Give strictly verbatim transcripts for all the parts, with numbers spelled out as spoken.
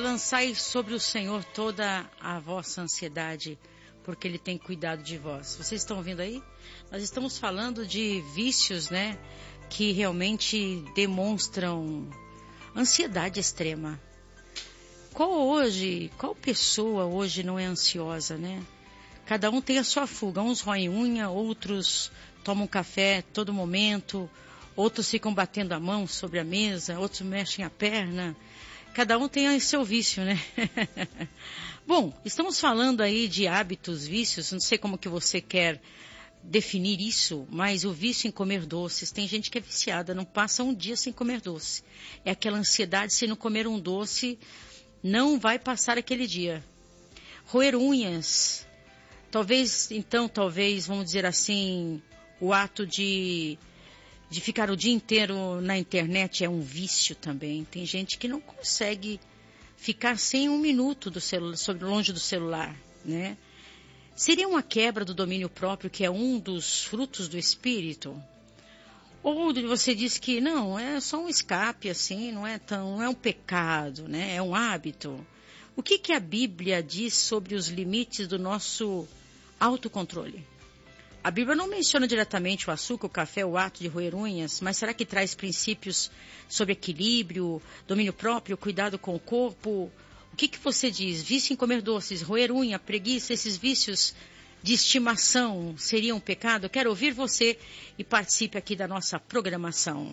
lançai sobre o Senhor toda a vossa ansiedade, porque Ele tem cuidado de vós. Vocês estão ouvindo aí? Nós estamos falando de vícios, né, que realmente demonstram ansiedade extrema. Qual hoje, qual pessoa hoje não é ansiosa, né? Cada um tem a sua fuga. Uns roem unha, outros tomam café todo momento, outros ficam batendo a mão sobre a mesa, outros mexem a perna. Cada um tem o seu vício, né? Bom, estamos falando aí de hábitos, vícios, não sei como que você quer definir isso, mas o vício em comer doces, tem gente que é viciada, não passa um dia sem comer doce. É aquela ansiedade, se não comer um doce, não vai passar aquele dia. Roer unhas, talvez, então, talvez, vamos dizer assim, o ato de, de ficar o dia inteiro na internet é um vício também. Tem gente que não consegue ficar sem um minuto do celu- sobre, longe do celular, né? Seria uma quebra do domínio próprio, que é um dos frutos do espírito? Ou você diz que não, é só um escape assim, não é tão, não é um pecado, né? É um hábito. O que que a Bíblia diz sobre os limites do nosso autocontrole? A Bíblia não menciona diretamente o açúcar, o café, o ato de roer unhas, mas será que traz princípios sobre equilíbrio, domínio próprio, cuidado com o corpo? O que que você diz? Vício em comer doces, roer unha, preguiça, esses vícios de estimação seriam um pecado? Eu quero ouvir você e participe aqui da nossa programação.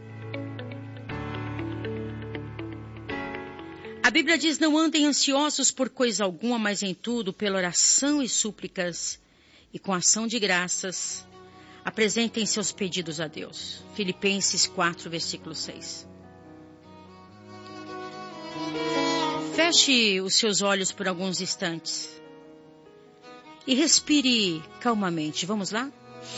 A Bíblia diz: não andem ansiosos por coisa alguma, mas em tudo, pela oração e súplicas e com ação de graças, apresentem seus pedidos a Deus. Filipenses quatro, versículo seis. Feche os seus olhos por alguns instantes e respire calmamente. Vamos lá?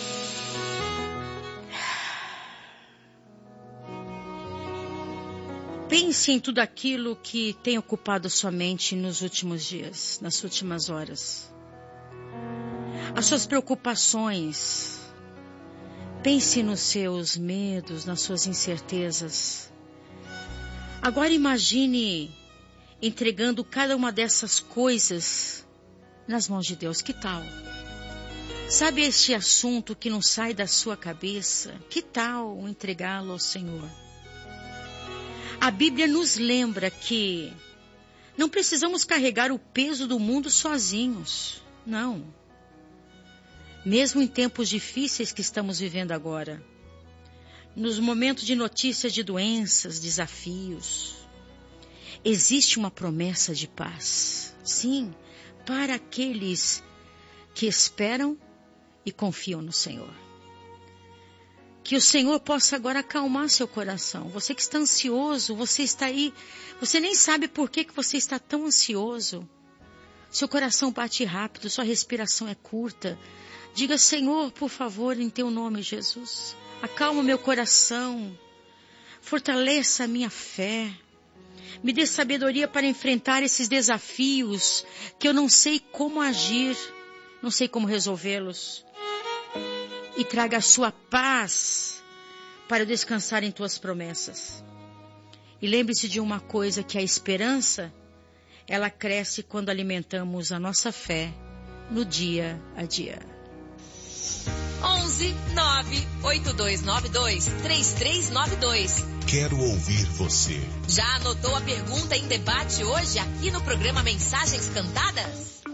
Pense em tudo aquilo que tem ocupado sua mente nos últimos dias, nas últimas horas. As suas preocupações. Pense nos seus medos, nas suas incertezas. Agora imagine entregando cada uma dessas coisas nas mãos de Deus. Que tal? Sabe este assunto que não sai da sua cabeça? Que tal entregá-lo ao Senhor? A Bíblia nos lembra que não precisamos carregar o peso do mundo sozinhos. Não. Mesmo em tempos difíceis que estamos vivendo agora, nos momentos de notícias de doenças, desafios, existe uma promessa de paz. Sim, para aqueles que esperam e confiam no Senhor. Que o Senhor possa agora acalmar seu coração. Você que está ansioso, você está aí, você nem sabe por que que você está tão ansioso. Seu coração bate rápido, sua respiração é curta. Diga: Senhor, por favor, em teu nome, Jesus, acalma meu coração, fortaleça a minha fé. Me dê sabedoria para enfrentar esses desafios que eu não sei como agir, não sei como resolvê-los. E traga a sua paz para eu descansar em tuas promessas. E lembre-se de uma coisa, que a esperança, ela cresce quando alimentamos a nossa fé no dia a dia. onze nove oito dois nove dois três três nove dois. Quero ouvir você. Já anotou a pergunta em debate hoje aqui no programa Mensagens Cantadas?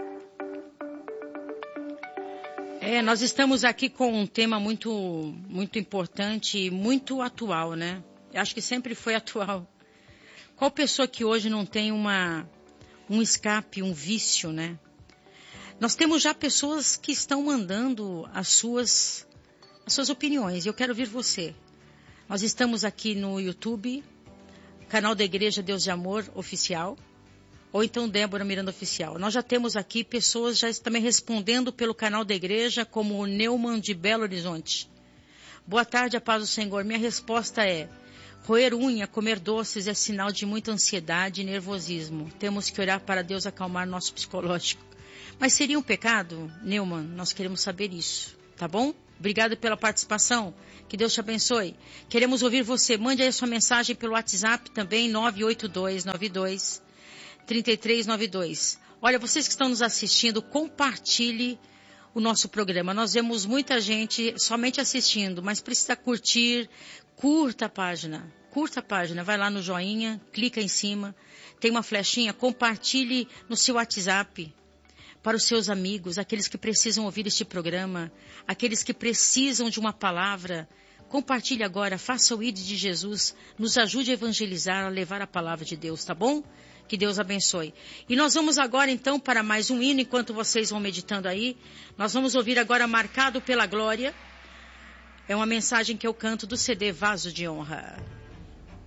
É, nós estamos aqui com um tema muito, muito importante e muito atual, né? Eu acho que sempre foi atual. Qual pessoa que hoje não tem uma, um escape, um vício, né? Nós temos já pessoas que estão mandando as suas, as suas opiniões. Eu quero ouvir você. Nós estamos aqui no YouTube, canal da Igreja Deus de Amor Oficial, ou então Débora Miranda Oficial. Nós já temos aqui pessoas já também respondendo pelo canal da igreja, como o Neumann de Belo Horizonte. Boa tarde, a paz do Senhor. Minha resposta é: roer unha, comer doces é sinal de muita ansiedade e nervosismo. Temos que orar para Deus acalmar nosso psicológico. Mas seria um pecado, Neumann? Nós queremos saber isso, tá bom? Obrigado pela participação. Que Deus te abençoe. Queremos ouvir você. Mande aí a sua mensagem pelo WhatsApp também, nove oito dois nove dois trinta e três noventa e dois. Olha, vocês que estão nos assistindo, compartilhe o nosso programa. Nós vemos muita gente somente assistindo, mas precisa curtir. Curta a página. Curta a página. Vai lá no joinha, clica em cima. Tem uma flechinha. Compartilhe no seu WhatsApp para os seus amigos, aqueles que precisam ouvir este programa, aqueles que precisam de uma palavra. Compartilhe agora. Faça o I D de Jesus. Nos ajude a evangelizar, a levar a palavra de Deus, tá bom? Que Deus abençoe. E nós vamos agora então para mais um hino, enquanto vocês vão meditando aí. Nós vamos ouvir agora Marcado pela Glória. É uma mensagem que eu canto do C D Vaso de Honra.